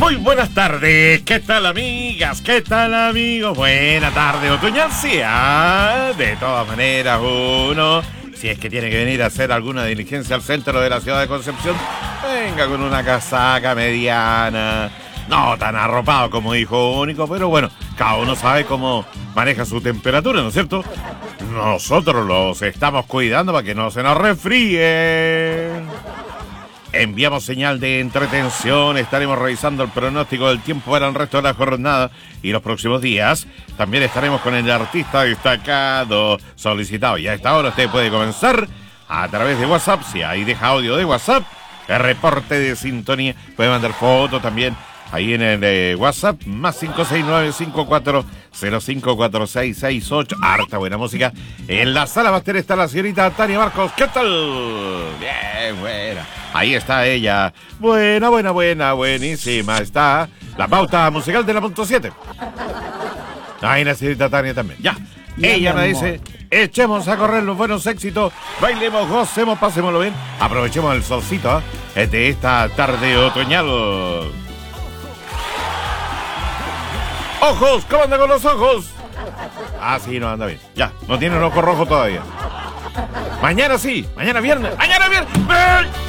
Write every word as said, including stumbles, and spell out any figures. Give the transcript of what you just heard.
Muy buenas tardes, ¿qué tal amigas? ¿Qué tal amigos? Buena tarde, otoñal sea. De todas maneras, uno, si es que tiene que venir a hacer alguna diligencia al centro de la ciudad de Concepción, venga con una casaca mediana, no tan arropado como hijo único, pero bueno, cada uno sabe cómo maneja su temperatura, ¿no es cierto? Nosotros los estamos cuidando para que no se nos resfríen. Enviamos señal de entretención, estaremos revisando el pronóstico del tiempo para el resto de la jornada y los próximos días. También estaremos con el artista destacado solicitado. Y a esta hora usted puede comenzar a través de WhatsApp, si ahí deja audio de WhatsApp, el reporte de sintonía, puede mandar fotos también ahí en el eh, WhatsApp, más cinco seis nueve cinco cuatro cero cinco cuatro seis seis ocho. Harta buena música. En la sala máster está la señorita Tania Marcos. ¿Qué tal? Bien, buena. Ahí está ella. Buena, buena, buena, buenísima. Está la pauta musical de la punto siete. Ahí la señorita Tania también. Ya. Bien, ella me dice, echemos a correr los buenos éxitos, bailemos, gocemos, pasémoslo bien, aprovechemos el solcito ¿eh? de esta tarde otoñal. ¡Ojos! ¿Cómo anda con los ojos? Ah, sí, no anda bien. Ya, no tiene el ojo rojo todavía. Mañana sí, mañana viernes, mañana viernes.